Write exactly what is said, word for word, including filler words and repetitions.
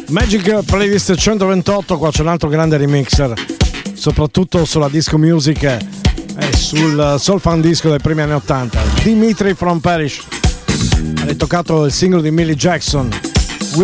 Magic Playlist centoventotto, qua c'è un altro grande remixer, soprattutto sulla disco music e sul soul fan disco dei primi anni ottanta. Dimitri from Paris ha ritoccato il singolo di Millie Jackson,